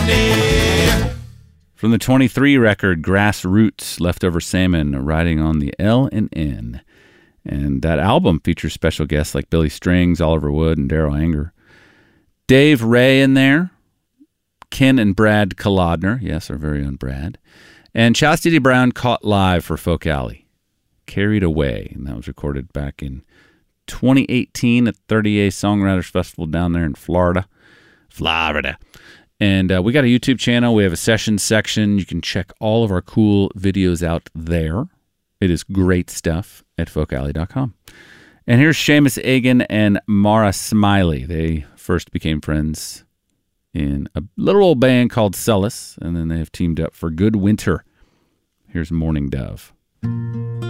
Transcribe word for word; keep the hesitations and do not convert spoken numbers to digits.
Monday. From the twenty-three record, Grassroots, Leftover Salmon, riding on the L and N. And that album features special guests like Billy Strings, Oliver Wood, and Daryl Anger. Dave Ray in there. Ken and Brad Kolodner, yes, our very own Brad. And Chastity Brown caught live for Folk Alley. Carried Away, and that was recorded back in twenty eighteen at thirty-eighth Songwriters Festival down there in Florida. Florida. And uh, we got a YouTube channel. We have a sessions section. You can check all of our cool videos out there. It is great stuff at folk alley dot com. And here's Seamus Egan and Mara Smiley. They first became friends in a little old band called Solace, and then they have teamed up for Good Winter. Here's Morning Dove.